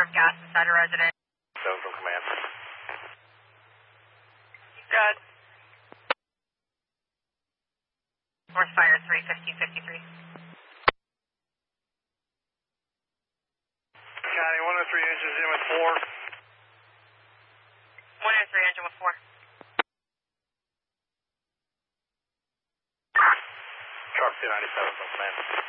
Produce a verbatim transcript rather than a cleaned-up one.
of gas inside a residence. seven from command. Good. North Fire three fifteen fifty-three. County one oh three engines in with four. one oh three engine with four. Sharp two ninety-seven from command.